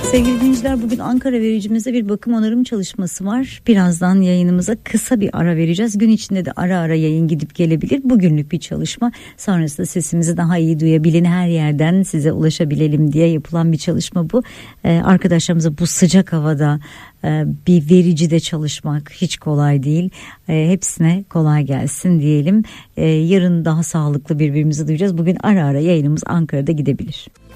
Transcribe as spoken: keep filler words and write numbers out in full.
Sevgili dinleyiciler, bugün Ankara vericimizde bir bakım onarım çalışması var. Birazdan yayınımıza kısa bir ara vereceğiz. Gün içinde de ara ara yayın gidip gelebilir. Bugünlük bir çalışma. Sonrasında sesimizi daha iyi duyabilin, her yerden size ulaşabilelim diye yapılan bir çalışma bu. Ee, arkadaşlarımıza bu sıcak havada e, bir vericide çalışmak hiç kolay değil. E, hepsine kolay gelsin diyelim. E, yarın daha sağlıklı birbirimizi duyacağız. Bugün ara ara yayınımız Ankara'da gidebilir.